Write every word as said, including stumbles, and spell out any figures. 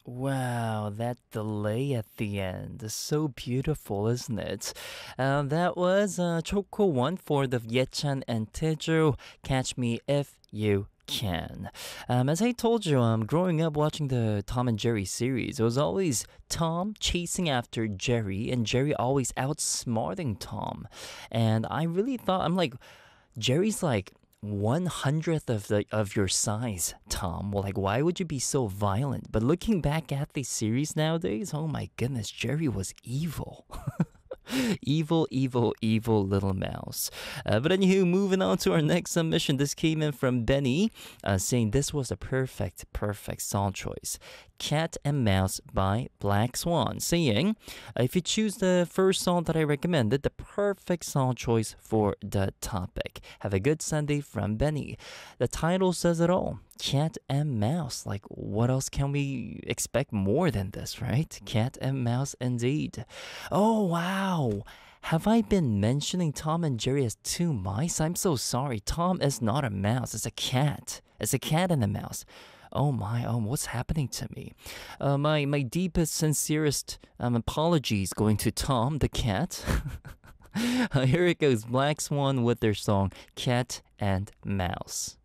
Wow, that delay at the end is so beautiful, isn't it? Um, that was uh, Choco one for the Yechan and Teju. Catch Me If You Can. Um, as I told you, um, growing up watching the Tom and Jerry series, it was always Tom chasing after Jerry, and Jerry always outsmarting Tom. And I really thought, I'm like, Jerry's like one hundredth of the of your size, Tom. Well, like, why would you be so violent? But looking back at the series nowadays, oh my goodness, Jerry was evil. Evil, evil, evil little mouse. Uh, but anywho, moving on to our next submission. This came in from Benny, uh, saying this was a perfect, perfect song choice. Cat and Mouse by Black Swan, saying, uh, if you choose the first song that I recommended, the perfect song choice for the topic. Have a good Sunday from Benny. The title says it all. Cat and mouse. Like, what else can we expect more than this, right? Cat and mouse indeed. Oh, wow. Have I been mentioning Tom and Jerry as two mice? I'm so sorry. Tom is not a mouse. It's a cat. It's a cat and a mouse. Oh my, oh, what's happening to me? Uh, my, my deepest, sincerest um, apologies going to Tom, the cat. uh, here it goes. Black Swan with their song, Cat and Mouse.